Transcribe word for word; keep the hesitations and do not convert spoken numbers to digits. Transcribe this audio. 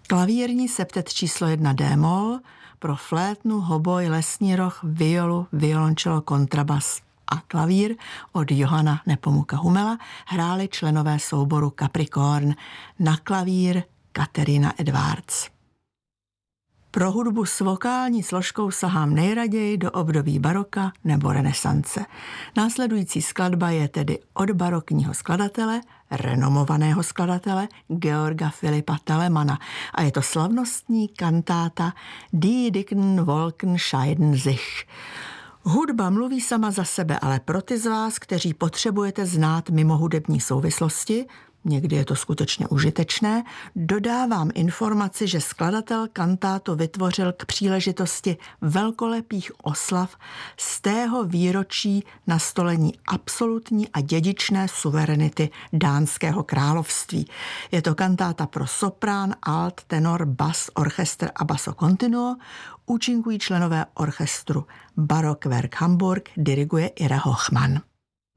Klavírní septet číslo jedna D-moll pro flétnu, hoboj, lesní roh, violu, violončelo, kontrabas a klavír od Johana Nepomuka Humela hráli členové souboru Capricorn, na klavír Kateřina Edwards. Pro hudbu s vokální složkou sahám nejraději do období baroka nebo renesance. Následující skladba je tedy od barokního skladatele, renomovaného skladatele Georga Filipa Telemana a je to slavnostní kantáta Die dicken Wolken scheiden sich. Hudba mluví sama za sebe, ale pro ty z vás, kteří potřebujete znát mimo hudební souvislosti, někdy je to skutečně užitečné, dodávám informaci, že skladatel kantátu vytvořil k příležitosti velkolepých oslav z tého výročí nastolení absolutní a dědičné suverenity dánského království. Je to kantáta pro soprán, alt, tenor, bas, orchestr a basso continuo. Účinkují členové orchestru Barockwerk Hamburg, diriguje Ira Hochmann.